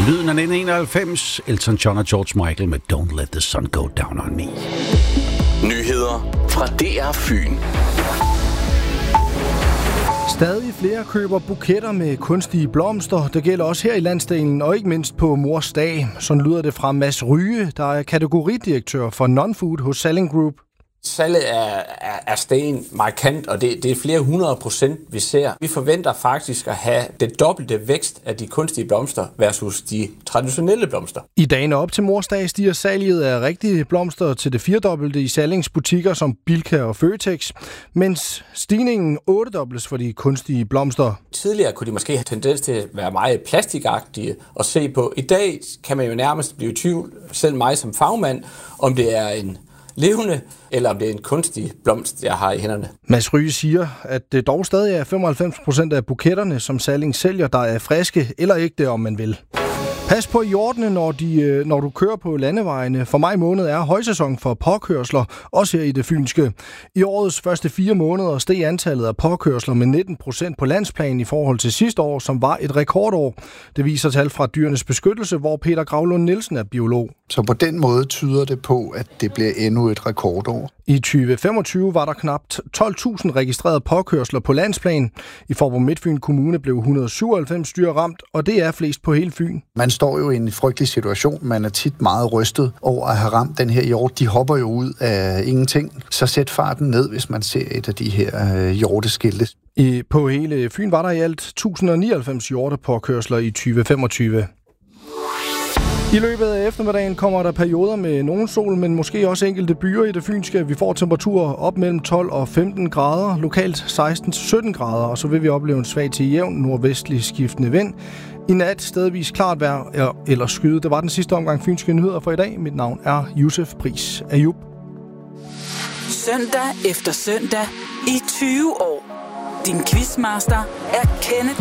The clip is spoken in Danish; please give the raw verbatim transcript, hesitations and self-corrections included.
Lyden af nitten enoghalvfems, Elton John og George Michael med Don't Let the Sun Go Down on Me. Nyheder fra D R Fyn. Stadig flere køber buketter med kunstige blomster. Det gælder også her i landsdelen, og ikke mindst på Mors Dag. Sådan lyder det fra Mads Ryge, der er kategoridirektør for Non-Food hos Salling Group. Salget er, er, er steget markant, og det, det er flere hundrede procent, vi ser. Vi forventer faktisk at have det dobbelte vækst af de kunstige blomster versus de traditionelle blomster. I dagene op til Mors Dag stiger salget af rigtige blomster til det firedobbelte i Sallings butikker som Bilka og Føtex, mens stigningen ottedobles for de kunstige blomster. Tidligere kunne de måske have tendens til at være meget plastikagtige at se på. I dag kan man jo nærmest blive i tvivl, selv mig som fagmand, om det er en levende, eller om det er en kunstig blomst, jeg har i hænderne. Mads Ryge siger, at det dog stadig er femoghalvfems procent af buketterne, som Salling sælger, der er friske eller ægte, om man vil. Pas på hjortene, når, de, når du kører på landevejene. For maj måned er højsæson for påkørsler, også her i det fynske. I årets første fire måneder steg antallet af påkørsler med nitten procent på landsplan i forhold til sidste år, som var et rekordår. Det viser tal fra Dyrenes Beskyttelse, hvor Peter Gravlund Nielsen er biolog. Så på den måde tyder det på, at det bliver endnu et rekordår. I tyve femogtyve var der knap tolv tusind registrerede påkørsler på landsplan. I Faaborg-Midtfyn Kommune blev et hundrede og syvoghalvfems dyr ramt, og det er flest på hele Fyn. Man står jo i en frygtelig situation. Man er tit meget rystet over at have ramt den her hjort. De hopper jo ud af ingenting. Så sæt farten ned, hvis man ser et af de her øh, hjorteskilte. I, på hele Fyn var der i alt et tusind og nioghalvfems hjortepåkørsler i tyve femogtyve. I løbet af eftermiddagen kommer der perioder med nogen sol, men måske også enkelte byer i det fynske. Vi får temperaturer op mellem tolv og femten grader, lokalt seksten til sytten grader, og så vil vi opleve en svag til jævn nordvestlig skiftende vind. I nat stedvis klart vejr eller skyde. Det var den sidste omgang Fynske Nyheder for i dag. Mit navn er Josef Pris Ayub. Søndag efter søndag i tyve år. Din quizmaster er Kenneth